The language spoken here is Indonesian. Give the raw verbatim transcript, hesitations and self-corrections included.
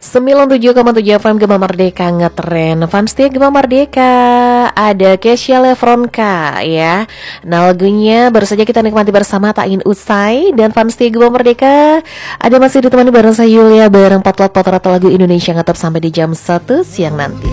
sembilan puluh tujuh koma tujuh F M Gema Merdeka ngetren. Fans setia Gema Merdeka, ada Kesha Levronka ya. Nah, lagunya baru saja kita nikmati bersama, tak ingin usai. Dan fans setia Gema Merdeka, ada masih ditemani bareng saya Yulia, bareng potlot potret lagu Indonesia ngetop sampai di jam satu siang nanti.